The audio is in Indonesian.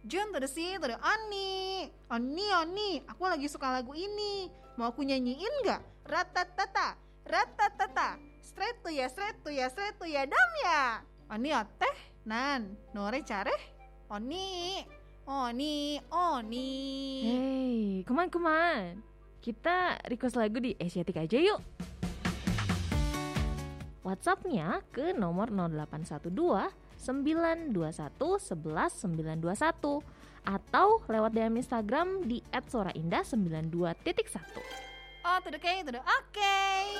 Jun to the C to the Oni. Oni, aku lagi suka lagu ini. Mau aku nyanyiin gak? Ratatata, straight to ya, dam ya. Oni oteh, nan, nore careh, Oni. Hey, kuman. Kita request lagu di Asiatic aja yuk. WhatsApp-nya ke nomor 0812 921 11 921 atau lewat DM Instagram di @soraindah92.1. Oh, to the K, to the OK.